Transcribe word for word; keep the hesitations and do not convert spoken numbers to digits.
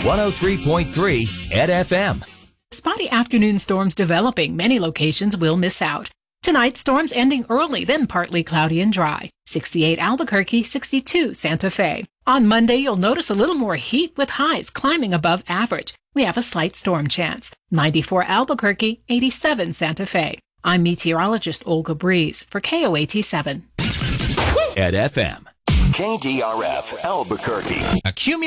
one oh three point three Ed F M. Spotty afternoon storms developing. Many locations will miss out. Tonight, storms ending early, then partly cloudy and dry. sixty-eight Albuquerque, sixty-two Santa Fe. On Monday, you'll notice a little more heat with highs climbing above average. We have a slight storm chance. ninety-four Albuquerque, eighty-seven Santa Fe. I'm meteorologist Olga Breeze for K O A T seven. Ed F M. K D R F Albuquerque. Accumulate